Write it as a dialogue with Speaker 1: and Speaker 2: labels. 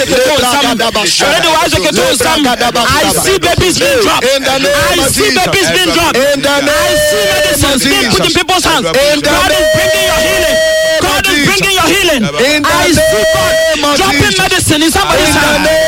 Speaker 1: I see babies being dropped. I see babies being dropped. I see medicines being put in people's hands. God is bringing your healing. God is bringing your healing. I see God dropping medicine in somebody's hand.